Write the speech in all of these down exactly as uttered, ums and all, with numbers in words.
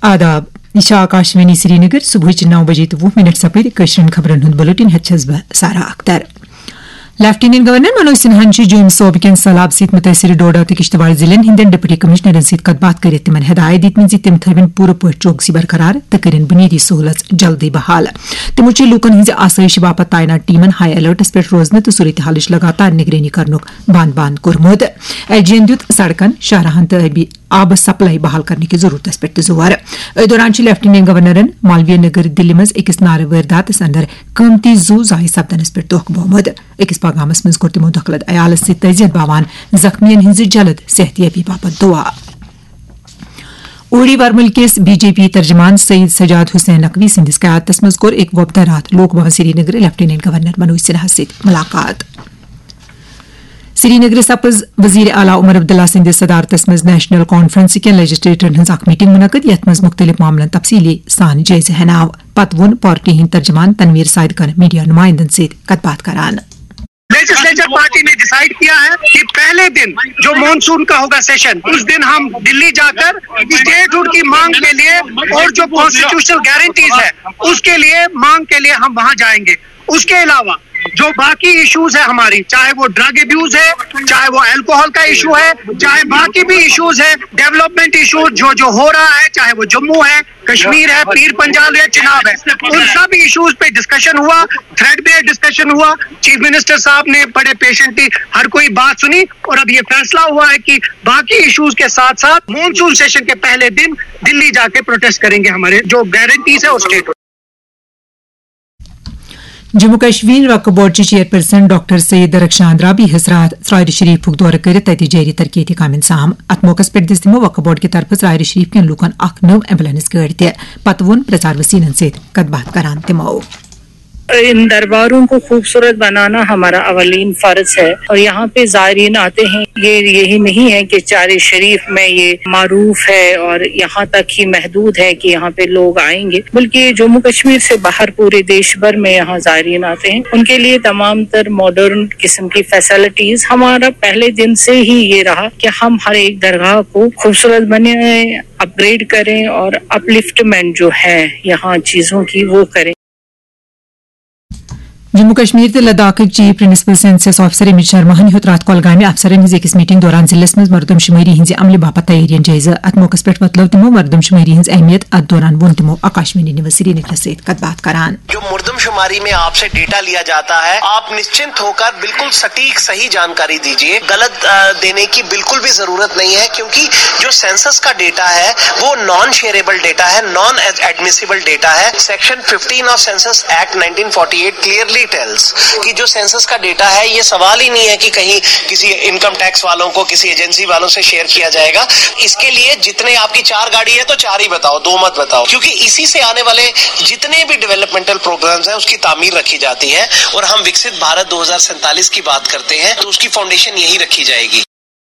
आदाब यह आकाशवाणी श्रीनगर सुबह नौ बजे तो वह मिनट सपद कशरन खबरन हुंद बुलेटिन हच्छस बह सारा अख्तर। लेफ्टिनेंट गवर्नर मनोज सिन्हा जुम सोब कन सैलाब सत मुतासर डोडा तो किश्तवाड़ जिलन हिंदन डिप्टी कमिश्नरन सत कतबात कर तिमन हदायत दितमन ज तिम थवन पूर पट चौकसी बरकरार तो करन बुनियादी सहूलत जल्दी बहाल। तिमो लूकन हज आसाइश बापत तैनात टीमन हाई अलर्टस पे रोजन तो सूरत हालच लगातार निगरानी करनुक बान बान कोरमुत। एजीएन दुत सड़कन शाहराहन तो आब सप्लाई बहाल करने की जरूरत पे जोर। अ दौरान लेफ्टिनेंट गवर्नरन मालवीय नगर दिल्ली मज अकिस नार वारदात अंदर कीमती जू जाय सपदनस पे तोख बोमुत। अकिस पैगामस मज कोर तिमो दखलत अयालस सत तजियत बावान जख्मियन हिंज जल्द सेहतियाबी बापत दुआ। उड़ी वर्मल किस बीजेपी तर्जमान सईद सजाद हुसैन नकवी सिंधिस क़यादतस मज कोर एक वबदा रात लोक भवन श्रीनगर लेफ्टिनेंट गवर्नर मनोज सिन्हा सत मुलाकात। श्रीनगर सपज वजीर आला उमर अब्दुल्ला सिंधिस सदारतस मज नेशनल कॉन्फ्रेंस के लेजिस्लेटरन हज अख मीटिंग मुनक़द यथ मज मुख्तलिफ मामलन तफसीली सान जायज़ हनाव। पत वोन पार्टी हिंद तर्जमान तनवीर साइद कन मीडिया नुमाइंदन सत कतबात करान। लेजिस्लेचर पार्टी ने डिसाइड किया है कि पहले दिन जो मॉनसून का होगा सेशन उस दिन हम दिल्ली जाकर स्टेटहुड की मांग के लिए और जो कॉन्स्टिट्यूशनल गारंटीज है उसके लिए मांग के लिए हम वहां जाएंगे। उसके अलावा जो बाकी इश्यूज है हमारी, चाहे वो ड्रग अब्यूज है, चाहे वो अल्कोहल का इशू है, चाहे बाकी भी इश्यूज है, डेवलपमेंट इशू जो जो हो रहा है, चाहे वो जम्मू है, कश्मीर है, पीर पंजाल है, चिनाब है, उन सब इश्यूज पे डिस्कशन हुआ, थ्रेड बेस्ड डिस्कशन हुआ। चीफ मिनिस्टर साहब ने बड़े पेशेंटली हर कोई बात सुनी और अब ये फैसला हुआ है कि बाकी इश्यूज के साथ साथ मॉनसून सेशन के पहले दिन दिल्ली जाके प्रोटेस्ट करेंगे। हमारे जो गारंटीज है उस स्टेट। जम्मू कश्मीर वक्फ बोर्ड चेयरपर्सन डॉक्टर सैयद रक्षांद राबी हसरात रायर शरीफ दौर कर तति जारी तरक्की काम साम। अत मौके पे दिस तमो वक्फ बोर्ड की तरफ रायर शरीफ कन लूकन अख नव एम्बुलेंस गाड़ी ते पत वोन प्रचार वसीलन सत कतबात करान तमो। इन दरबारों को खूबसूरत बनाना हमारा अवलीन फर्ज है और यहाँ पे ज़ायरीन आते हैं। ये यही नहीं है कि चारे शरीफ में ये मारूफ है और यहाँ तक ही महदूद है कि यहाँ पे लोग आएंगे, बल्कि जम्मू कश्मीर से बाहर पूरे देश भर में यहाँ ज़ायरीन आते हैं। उनके लिए तमाम तर मॉडर्न किस्म की फैसिलिटीज। हमारा पहले दिन से ही ये रहा कि हम हर एक दरगाह को खूबसूरत बने, अपग्रेड करें और अपलिफ्टमेंट जो है यहाँ चीज़ों की वो करें। जम्मू कश्मीर ते Ladakh chief principal census officer Amit Sharma हन रात कोलगाम अफसरन हज अकिस मीटिंग दौरान जिलस मज मरदम शुमारी हज अमल बापत तैयारियन जायजा। अत मौके पे मतलब तमो मरदम शुमारी हज अहमियत अत दौरान वोन तमो आकाशवाणी न्यूज़ श्रीनगर से कतबात करान। जो मरदम शुमारी में आपसे डेटा लिया जाता है, आप निश्चिंत होकर बिल्कुल सटीक सही जानकारी दीजिए। गलत देने की बिल्कुल भी जरूरत नहीं है, क्योंकि जो सेंसस का डेटा है वो नॉन शेयरेबल डेटा है, नॉन एडमिसिबल डेटा है। Section fifteen of census act nineteen forty eight clearly tales कि जो सेंसस का डेटा है ये सवाल ही नहीं है कि कहीं किसी इनकम टैक्स वालों को किसी एजेंसी वालों से शेयर किया जाएगा। इसके लिए जितने आपकी चार गाड़ी है तो चार ही बताओ, दो मत बताओ, क्योंकि इसी से आने वाले जितने भी डेवलपमेंटल प्रोग्राम्स हैं उसकी तामीर रखी जाती है। और हम विकसित भारत दो हजार सैंतालीस की बात करते हैं तो उसकी फाउंडेशन यही रखी जाएगी।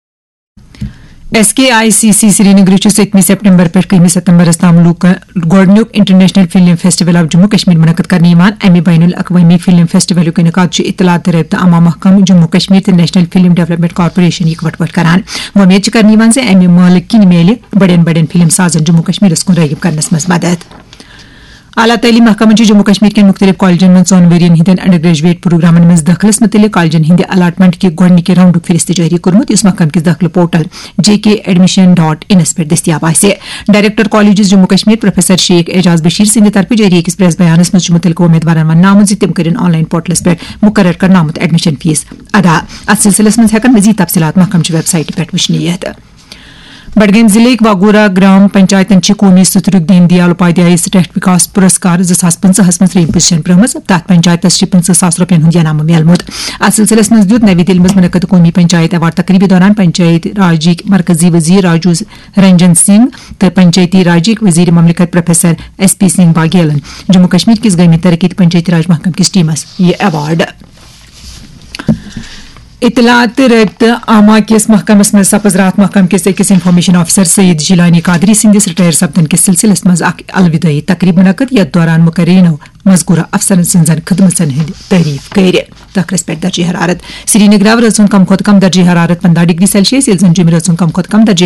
एस के आई सी सी श्रीनगर सतमी सितंबर पे कहीम सितंबर तम गोडनुक international film festival of Jammu Kashmir मुनक़द करने अमे बैनुल अक़वामी फिल्म फेस्टिवल इनकाद इतलात रब्ता अमा महकम जम्मू कश्मीर ते नेशनल फिल्म डेवलपमेंट कॉर्पोरेशन इकवट पट करान। उम्मीद कर अमे मालिक मेल बड़न बड़न फिल्म साजन जम्मू कश्मीर कुन रगब करनस मज मदद। आला तैलीम महकमन जम्मू कश्मीर के मुख्तलिफ कॉलेजन में सोन वेरियन हिंदन अंडर ग्रेजुएट प्रोग्रामन में दखलस मुतल्लिक कॉलेजन हिंद अलाटमेंट के गोडनिके राउंडुक फिरिस्त जारी कोरमुत। इस महकम के दाखिल पोर्टल जे के एडमिशन डॉट इन पे दस्तियाब आसे। Director college Jammu Kashmir professor Sheikh Ejaz Bashir Sindh तरफ जारी एक प्रेस बयान मज मुतल्लिक उम्मीदवारन वन नामुत तम कर ऑनलाइन पोर्टलस पे मुकर्रर करनामुत एडमिशन फीस अदा। अत सिलसिलस मज हेकन मजीद तफसीलात महकम वेबसाइट पे वुचनियत। बडगाम जिले वागूरा ग्राम पंचायतन कौमी सतरुक दीन दयाल उपाध्याय स्टेट विकास पुरस्कार जसास पंचहस मज त्रेम पोजिशन प्रमज। तथ पंचायतस पंच सास रुपयन हुंद इनाम मिलमुत। अत सिलसिलस मज दुत नवी दिल्ली मज मुनक़द कौमी पंचायत अवार्ड तकरीबी दौरान पंचायत राजी मरकजी वजीर राजू रंजन सिंह तो पंचायती राजी वजीर ममलिकत professor S P Singh बाघेलन Jammu Kashmir किस गमी तरक्की पंचायती राज महकम किस टीमस ये अवार्ड। इतलात रब्ता आमा किस महकमस में सपज रात महकम के अकिस information officer Saeed Jilani Qadri सिंधिस retire सपदन के सिलसिलस मज अलविदाई तकरीब मुनक़द यथ दौरान मुकर्रीनो मजकूरा अफसरन सिंजन खदमतन हंद तारीफ कर। तखरस पे दर्जे हरारत श्रीनगर रजन कम खुद कम दर्जे हरारत पंद्रह डिग्री सेल्सियस जुम रजन कम खुद कम दर्जे